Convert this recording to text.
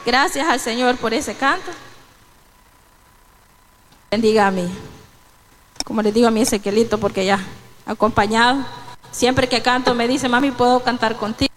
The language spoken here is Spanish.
Gracias al Señor por ese canto. Bendiga a mí, como les digo a mi Ezequielito, porque ya acompañado, siempre que canto me dice: mami, ¿puedo cantar contigo?